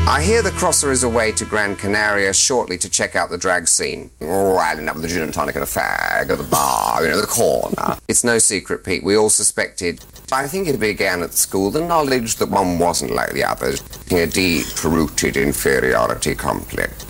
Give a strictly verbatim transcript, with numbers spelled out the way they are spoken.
I hear the crosser is away to Gran Canaria shortly to check out the drag scene. Oh, I'll end up with the gin and tonic and a fag at the bar, you know, the corner. It's no secret, Pete. We all suspected. I think it began at school, the knowledge that one wasn't like the others, a deep-rooted inferiority complex.